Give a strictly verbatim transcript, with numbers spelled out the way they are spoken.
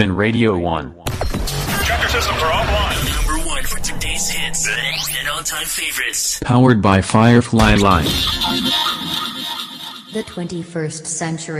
Fin Radio one. Check your systems are offline. Number one for today's hits and all-time favorites. Powered by Firefly Live. The twenty-first century.